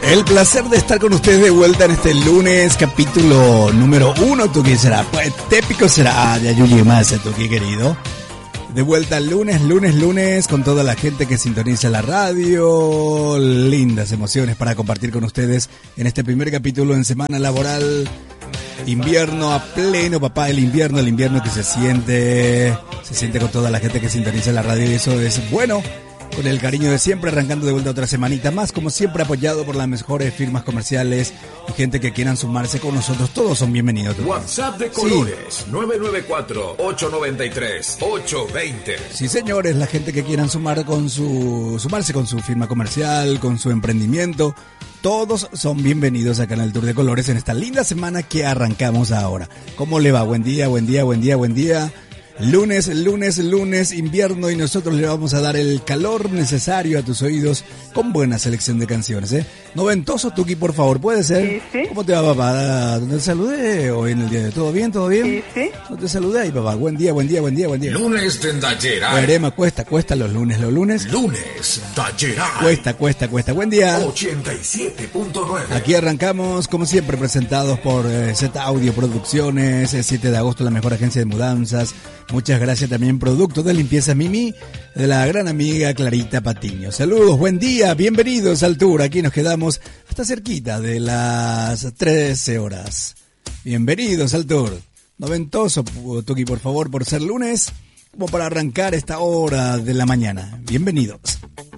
El placer de estar con ustedes de vuelta en este lunes, capítulo número 1, ¿tú qué será? Pues típico será, ya Yuyi más, ¿tú qué querido? De vuelta lunes, con toda la gente que sintoniza la radio, lindas emociones para compartir con ustedes en este primer capítulo en semana laboral, invierno a pleno, papá, el invierno que se siente con toda la gente que sintoniza la radio y eso es bueno. Con el cariño de siempre, arrancando de vuelta otra semanita más, como siempre apoyado por las mejores firmas comerciales y gente que quieran sumarse con nosotros, todos son bienvenidos. WhatsApp de Colores, sí. 994-893-820. Sí, señores, la gente que quieran sumarse con su firma comercial, con su emprendimiento, todos son bienvenidos acá en el Tour de Colores en esta linda semana que arrancamos ahora. ¿Cómo le va? Buen día. Lunes, invierno y nosotros le vamos a dar el calor necesario a tus oídos con buena selección de canciones, ¿eh? Noventoso, Tuki, por favor, ¿puede ser? Sí. ¿Cómo te va, papá? ¿Te saludé hoy en el día de ¿Todo bien? Sí. No te saludé ahí, papá. Buen día. Lunes de Dayeray. Verema, cuesta los lunes. Lunes Dayeray. Cuesta. Buen día. 87.9. Aquí arrancamos, como siempre, presentados por Z Audio Producciones, el 7 de agosto, la mejor agencia de mudanzas. Muchas gracias también, producto de limpieza Mimi, de la gran amiga Clarita Patiño. Saludos, buen día, bienvenidos al Tour. Aquí nos quedamos hasta cerquita de las 13 horas. Bienvenidos al Tour. Noventoso, Tuki, por favor, por ser lunes, como para arrancar esta hora de la mañana. Bienvenidos.